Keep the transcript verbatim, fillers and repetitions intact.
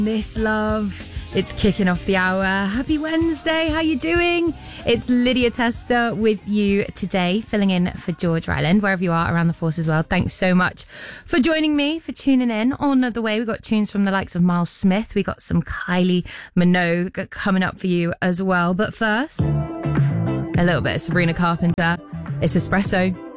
This love, it's kicking off the hour. Happy Wednesday, how you doing? It's Lydia Tester with you today, filling in for George Ryland, wherever you are around the force as well. Thanks so much for joining me, for tuning in. On the way, we got tunes from the likes of Miles Smith. We got some Kylie Minogue coming up for you as well. But first, a little bit of Sabrina Carpenter. It's Espresso.